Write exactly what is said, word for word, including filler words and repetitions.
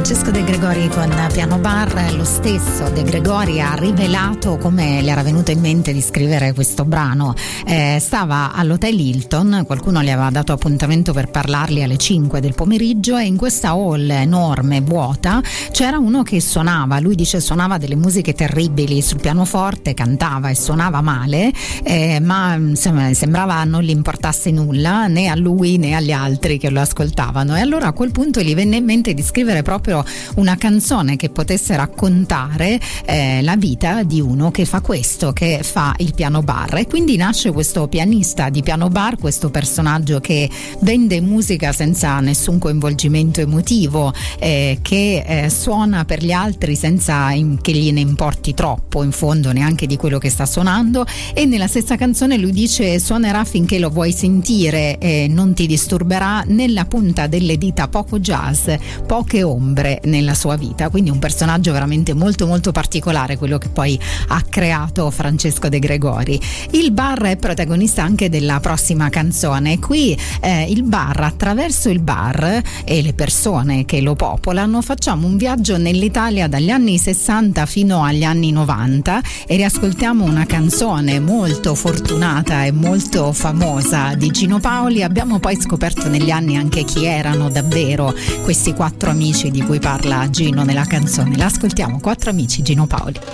Francesco De Gregori con Piano Bar. Lo stesso De Gregori ha rivelato come le era venuto in mente di scrivere questo brano. Eh, stava all'Hotel Hilton, qualcuno gli aveva dato appuntamento per parlargli alle cinque del pomeriggio, e in questa hall enorme, vuota, c'era uno che suonava. Lui dice suonava delle musiche terribili sul pianoforte, cantava e suonava male, eh, ma insomma, sembrava non gli importasse nulla, né a lui né agli altri che lo ascoltavano. E allora a quel punto gli venne in mente di scrivere proprio una canzone che potesse raccontare eh, la vita di uno che fa questo, che fa il piano bar. E quindi nasce questo pianista di piano bar, questo personaggio che vende musica senza nessun coinvolgimento emotivo, eh, che eh, suona per gli altri senza in, che gliene importi troppo in fondo neanche di quello che sta suonando. E nella stessa canzone lui dice suonerà finché lo vuoi sentire e non ti disturberà, nella punta delle dita poco jazz, poche ombre nella sua vita. Quindi un personaggio veramente molto molto particolare, quello che poi ha creato Francesco De Gregori. Il bar è protagonista anche della prossima canzone. Qui eh, il bar, attraverso il bar e le persone che lo popolano, facciamo un viaggio nell'Italia dagli anni sessanta fino agli anni novanta e riascoltiamo una canzone molto fortunata e molto famosa di Gino Paoli. Abbiamo poi scoperto negli anni anche chi erano davvero questi quattro amici di cui parla Gino nella canzone. L'ascoltiamo, Quattro amici, Gino Paoli.